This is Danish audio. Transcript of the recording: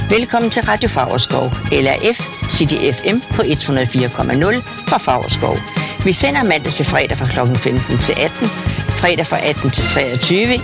Velkommen til Radio Favrskov, LRF City FM på 104,0 fra Favrskov. Vi sender mandag til fredag fra kl. 15 til 18, fredag fra 18 til 23